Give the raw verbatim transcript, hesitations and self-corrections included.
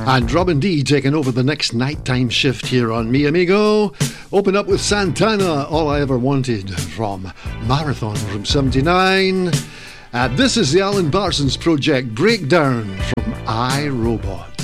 And Robin D taking over the next nighttime shift here on Mi Amigo. Open up with Santana, All I Ever Wanted, from Marathon from seventy-nine. Uh, this is the Alan Parsons Project Breakdown from iRobot.